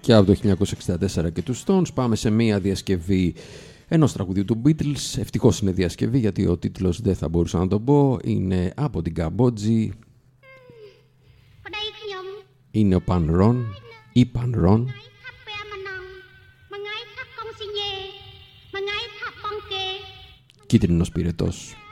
Και από το 1964 και τους Stones πάμε σε μία διασκευή ενός τραγουδιού του Beatles. Ευτυχώς είναι διασκευή, γιατί ο τίτλος δεν θα μπορούσα να τον πω. Είναι από την Καμπότζη. Είναι ο Pan Ron ή Pan Ron. Κίτρινος πυρετός.